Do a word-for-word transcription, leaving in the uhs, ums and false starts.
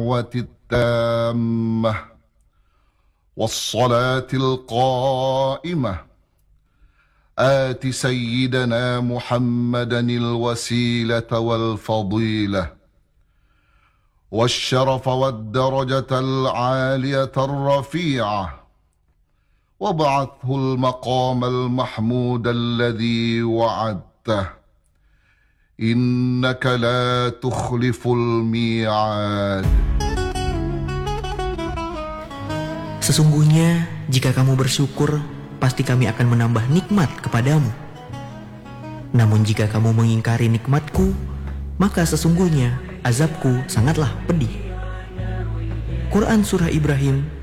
التامة والصلاة القائمة آت سيدنا محمدا الوسيلة والفضيلة والشرف والدرجة العالية الرفيعة وابعثه المقام المحمود الذي وعدته إنك لا تخلف الميعاد. Sesungguhnya jika kamu bersyukur, pasti kami akan menambah nikmat kepadamu. Namun jika kamu mengingkari nikmatku, maka sesungguhnya azabku sangatlah pedih. Quran Surah Ibrahim